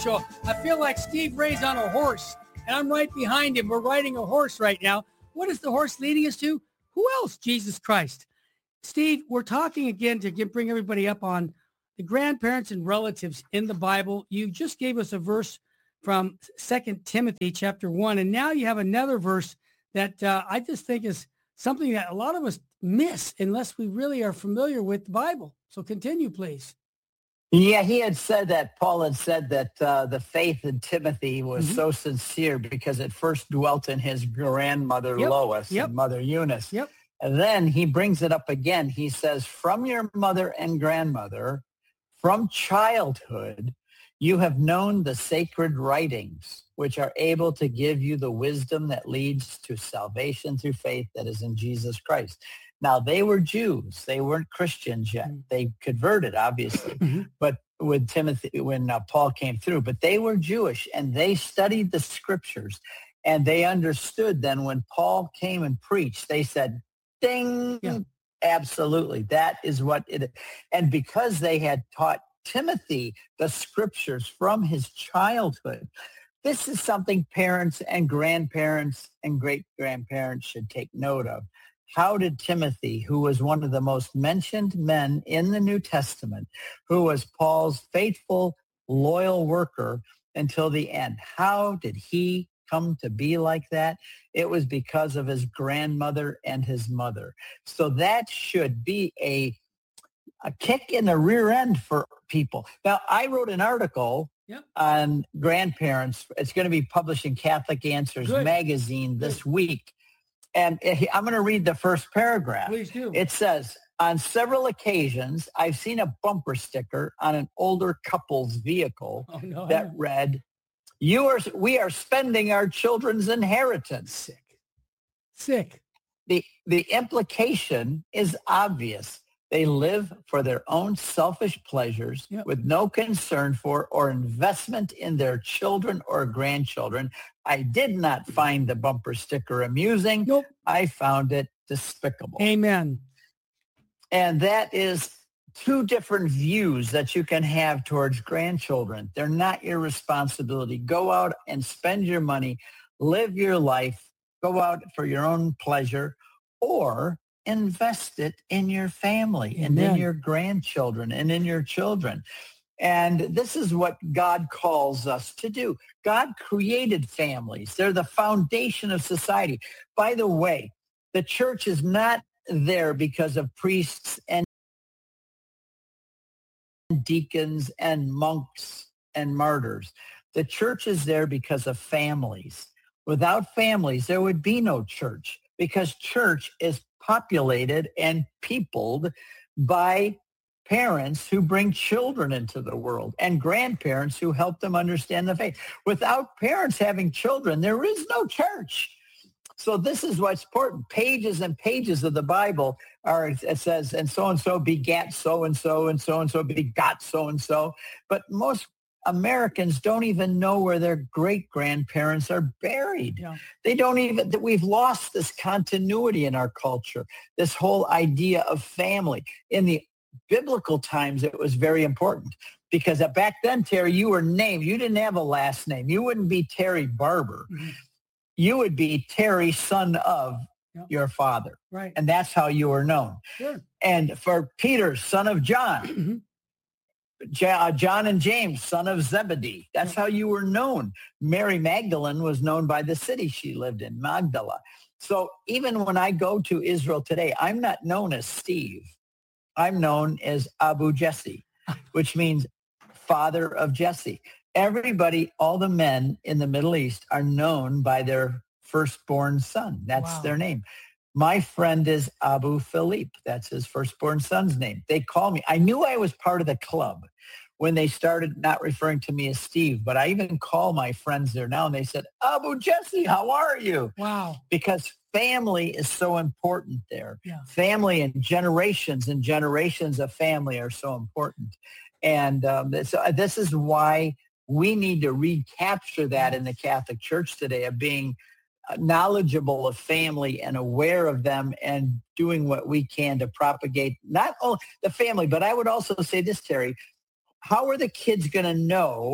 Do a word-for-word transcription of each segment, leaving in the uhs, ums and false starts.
show. I feel like Steve Ray's on a horse, and I'm right behind him. We're riding a horse right now. What is the horse leading us to? Who else? Jesus Christ. Steve, we're talking again to get, bring everybody up on the grandparents and relatives in the Bible. You just gave us a verse from Second Timothy chapter one, and now you have another verse that uh, I just think is something that a lot of us miss unless we really are familiar with the Bible. So continue, please. Yeah, he had said that, Paul had said that uh, the faith in Timothy was Mm-hmm. so sincere because it first dwelt in his grandmother Yep. Lois Yep. and mother Eunice. Yep. And then he brings it up again. He says, from your mother and grandmother, from childhood, you have known the sacred writings, which are able to give you the wisdom that leads to salvation through faith that is in Jesus Christ. Now, they were Jews. They weren't Christians yet. They converted, obviously. Mm-hmm. But with Timothy, when uh, Paul came through, but they were Jewish, and they studied the scriptures, and they understood then when Paul came and preached, they said, ding, Yeah. absolutely. That is what it is. And because they had taught Timothy the scriptures from his childhood, this is something parents and grandparents and great-grandparents should take note of. How did Timothy, who was one of the most mentioned men in the New Testament, who was Paul's faithful, loyal worker until the end, how did he come to be like that? It was because of his grandmother and his mother. So that should be a, a kick in the rear end for people. Now, I wrote an article Yep. on grandparents. It's going to be published in Catholic Answers Good. magazine this Good. week. And I'm going to read the first paragraph. Please do. It says, on several occasions, I've seen a bumper sticker on an older couple's vehicle Oh, no. that read, "You are, we are spending our children's inheritance." Sick. Sick. The, the implication is obvious. They live for their own selfish pleasures Yep. with no concern for or investment in their children or grandchildren. I did not find the bumper sticker amusing. Nope. I found it despicable. Amen. And that is two different views that you can have towards grandchildren. They're not your responsibility. Go out and spend your money, live your life, go out for your own pleasure, or invest it in your family and Amen. in your grandchildren and in your children. And this is what God calls us to do. God created families. They're the foundation of society. By the way, the church is not there because of priests and deacons and monks and martyrs. The church is there because of families. Without families, there would be no church, because church is populated and peopled by parents who bring children into the world and grandparents who help them understand the faith. Without parents having children, there is no church. So this is what's important. Pages and pages of the Bible are, it says, and so-and-so begat so-and-so, and so-and-so begot so-and-so. But most Americans don't even know where their great-grandparents are buried. Yeah. They don't even, we've lost this continuity in our culture, this whole idea of family. In the biblical times, it was very important because back then, Terry, you were named. You didn't have a last name. You wouldn't be Terry Barber. Mm-hmm. You would be Terry, son of Yep. your father. Right. And that's how you were known. Sure. And for Peter, son of John, Mm-hmm. Ja- John and James, son of Zebedee. That's how you were known. Mary Magdalene was known by the city she lived in, Magdala. So even when I go to Israel today, I'm not known as Steve. I'm known as Abu Jesse, which means father of Jesse. Everybody, all the men in the Middle East are known by their firstborn son. That's Wow. their name. My friend is Abu Philippe. That's his firstborn son's name. They call me. I knew I was part of the club when they started not referring to me as Steve, but I even call my friends there now, and they said, Abu Jesse, how are you? Wow. Because family is so important there. Yeah. Family and generations and generations of family are so important. And um, so this is why we need to recapture that in the Catholic Church today, of being knowledgeable of family and aware of them and doing what we can to propagate not only the family, but I would also say this, Terry, how are the kids going to know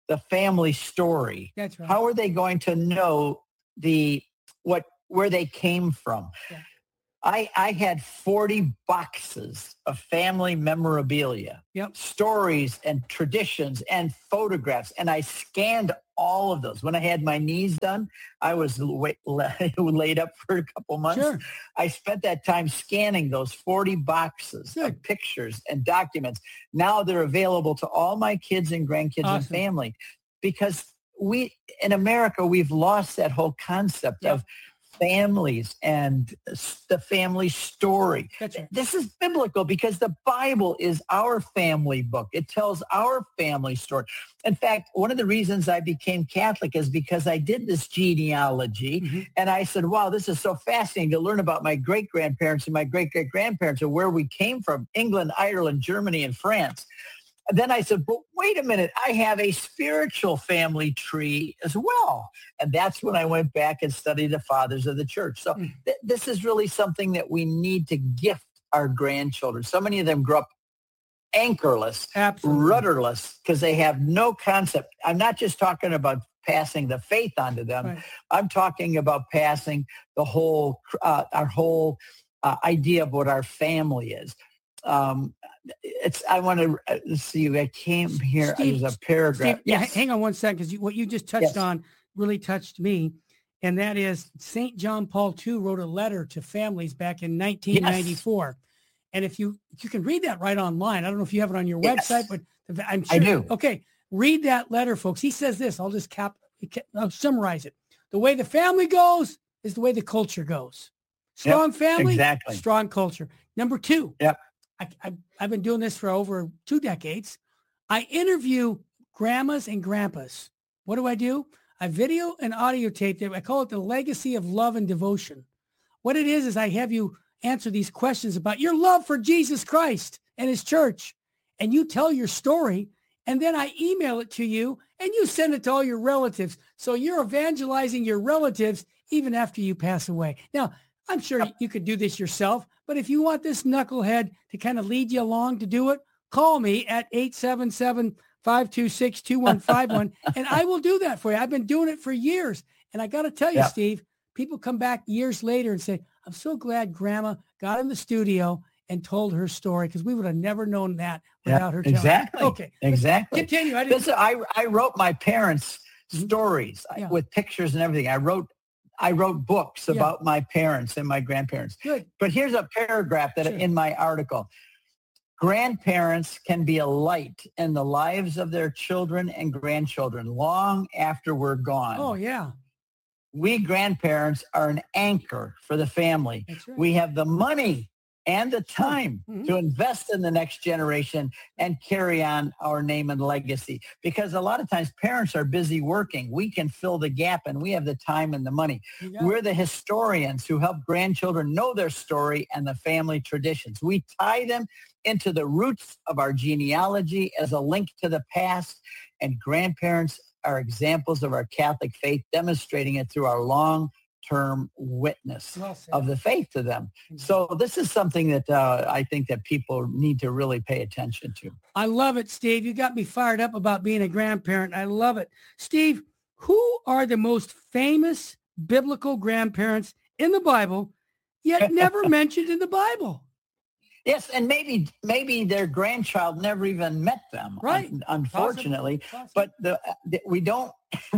the family story? That's right. How are they going to know the what where they came from? Yeah. I, I had forty boxes of family memorabilia, Yep. stories and traditions and photographs, and I scanned all of those. When I had my knees done, I was wait, laid up for a couple months. Sure. I spent that time scanning those forty boxes Good. of pictures and documents. Now they're available to all my kids and grandkids Awesome. and family, because we, in America, we've lost that whole concept Yep. of families and the family story. That's right. This is biblical because the Bible is our family book. It tells our family story. In fact, one of the reasons I became Catholic is because I did this genealogy, Mm-hmm. and I said, wow, this is so fascinating to learn about my great-grandparents and my great-great-grandparents and where we came from, England, Ireland, Germany, and France. And then I said, but wait a minute, I have a spiritual family tree as well. And that's when I went back and studied the fathers of the church. So Mm. th- this is really something that we need to gift our grandchildren. So many of them grew up anchorless, Absolutely. rudderless, because they have no concept. I'm not just talking about passing the faith onto them. Right. I'm talking about passing the whole, uh, our whole uh, idea of what our family is. Um, it's, I want to uh, see, I came here, Steve, there's a paragraph. Steve, yeah, Yes. hang on one second, because what you just touched Yes. on really touched me, and that is Saint John Paul the Second wrote a letter to families back in nineteen ninety-four. Yes. And if you you can read that right online. I don't know if you have it on your Yes. website, but I'm sure. I do. Okay, read that letter, folks. He says this. I'll just cap. I'll summarize it. The way the family goes is the way the culture goes. Strong Yep, family, exactly. strong culture. Number two. Yep. I, I, I've been doing this for over two decades. I interview grandmas and grandpas. What do I do? I video and audio tape them. I call it the legacy of love and devotion. What it is, is I have you answer these questions about your love for Jesus Christ and his church. And you tell your story, and then I email it to you, and you send it to all your relatives. So you're evangelizing your relatives even after you pass away. Now, I'm sure Yep. you could do this yourself, but if you want this knucklehead to kind of lead you along to do it, call me at eight seven seven, five two six, two one five one, and I will do that for you. I've been doing it for years. And I got to tell you, Yep. Steve, people come back years later and say, I'm so glad Grandma got in the studio and told her story, because we would have never known that without Yep, her telling. exactly. Okay. Exactly. Continue. I didn't, This, I, I wrote my parents' Mhm. stories Yeah. with pictures and everything. I wrote I wrote books Yeah. about my parents and my grandparents. good. But here's a paragraph that Sure. in my article. Grandparents can be a light in the lives of their children and grandchildren long after we're gone. Oh, yeah. We grandparents are an anchor for the family. That's right. We have the money and the time Mhm. to invest in the next generation and carry on our name and legacy. Because a lot of times parents are busy working. We can fill the gap, and we have the time and the money. You got We're it. the historians who help grandchildren know their story and the family traditions. We tie them into the roots of our genealogy as a link to the past, and grandparents are examples of our Catholic faith, demonstrating it through our long-term witness Well said. of the faith to them. So this is something that uh, I think that people need to really pay attention to. I love it, Steve. You got me fired up about being a grandparent. I love it. Steve, who are the most famous biblical grandparents in the Bible, yet never mentioned in the Bible? Yes, and maybe maybe their grandchild never even met them, Right. un- unfortunately. Possible. But the, the, we don't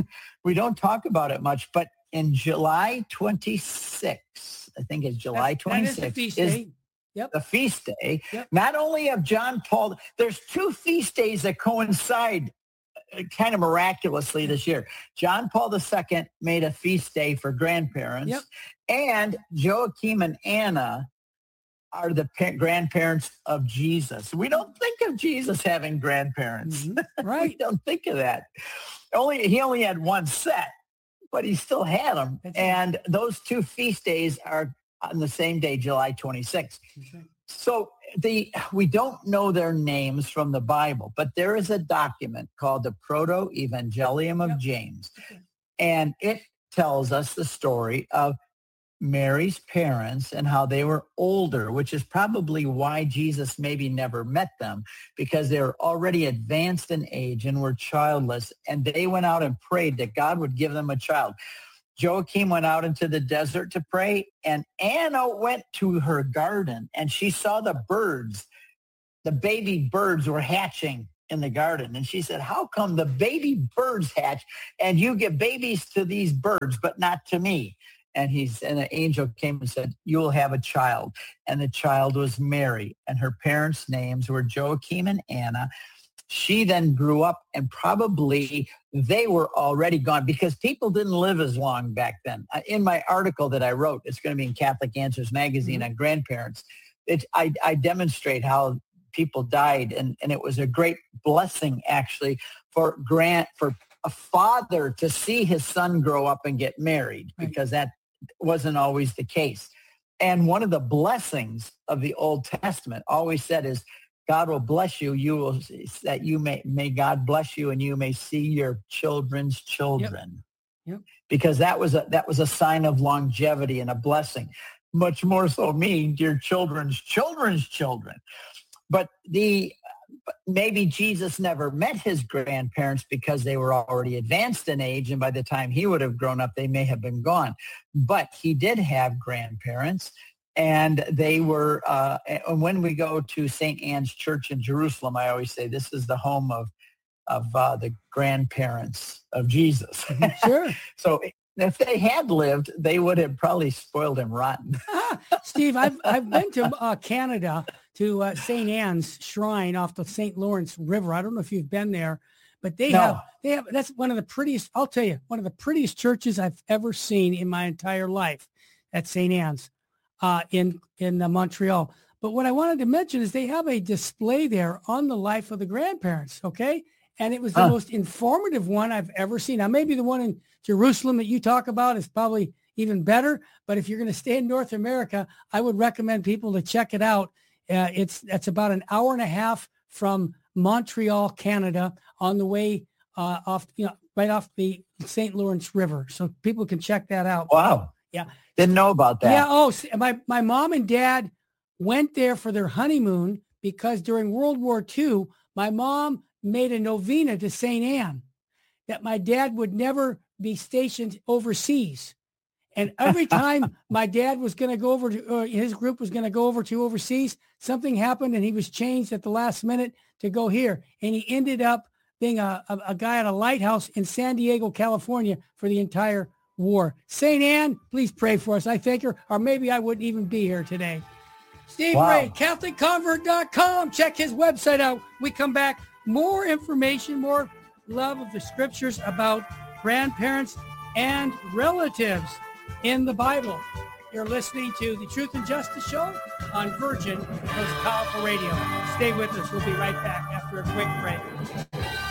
we don't talk about it much. But in July twenty-sixth, I think it's July That's- that is the twenty-sixth, feast is day. Yep. the feast day, Yep. not only of John Paul. There's two feast days that coincide uh, kind of miraculously this year. John Paul the Second made a feast day for grandparents, Yep. and Joachim and Anna are the pa- grandparents of Jesus. We don't think of Jesus having grandparents. Mhm. We Right. don't think of that. Only he only had one set, but he still had them. That's right. And those two feast days are on the same day, July twenty-sixth. That's right. So the we don't know their names from the Bible, but there is a document called the Proto-Evangelium of Yep. James. Okay. And it tells us the story of Mary's parents and how they were older, which is probably why Jesus maybe never met them, because they were already advanced in age and were childless. And they went out and prayed that God would give them a child. Joachim went out into the desert to pray, and Anna went to her garden, and she saw the birds. The baby birds were hatching in the garden. And she said, how come the baby birds hatch and you give babies to these birds, but not to me? And he's, and an angel came and said, you will have a child. And the child was Mary, and her parents' names were Joachim and Anna. She then grew up, and probably they were already gone because people didn't live as long back then. In my article that I wrote, it's going to be in Catholic Answers magazine mm-hmm. on grandparents. It, I, I demonstrate how people died, and, and it was a great blessing actually for grant for a father to see his son grow up and get married, because that wasn't always the case. And one of the blessings of the Old Testament always said is, God will bless you. You will, that you may, may God bless you, and you may see your children's children. Yep. Yep. Because that was a, that was a sign of longevity and a blessing. Much more so me, your children's children's children. But the maybe Jesus never met his grandparents because they were already advanced in age, and by the time he would have grown up, they may have been gone. But he did have grandparents, and they were, uh, and when we go to Saint Anne's Church in Jerusalem, I always say this is the home of, of uh, the grandparents of Jesus. Sure. So if they had lived, they would have probably spoiled him rotten. Steve, I've, I've been to uh, Canada, to uh, Saint Anne's Shrine off the Saint Lawrence River. I don't know if you've been there, but they no. have, they have, that's one of the prettiest, I'll tell you, one of the prettiest churches I've ever seen in my entire life at Saint Anne's uh, in, in uh, Montreal. But what I wanted to mention is they have a display there on the life of the grandparents, okay? And it was the huh. most informative one I've ever seen. Now, maybe the one in Jerusalem that you talk about is probably even better, but if you're going to stay in North America, I would recommend people to check it out. Uh, it's that's about an hour and a half from Montreal, Canada, on the way uh, off, you know, right off the Saint Lawrence River. So people can check that out. Wow. Yeah. Didn't know about that. Yeah. Oh, my, my mom and dad went there for their honeymoon because during World War Two, my mom made a novena to Saint Anne that my dad would never be stationed overseas. And every time my dad was going to go over to, uh, his group was going to go over to overseas, something happened and he was changed at the last minute to go here. And he ended up being a, a, a guy at a lighthouse in San Diego, California for the entire war. Saint Anne, please pray for us. I thank her, or maybe I wouldn't even be here today. Steve wow. Ray, Catholic Convert dot com. Check his website out. We come back. More information, more love of the scriptures about grandparents and relatives in the Bible. You're listening to the Truth and Justice Show on Virgin Most Powerful Radio. Stay with us. We'll be right back after a quick break.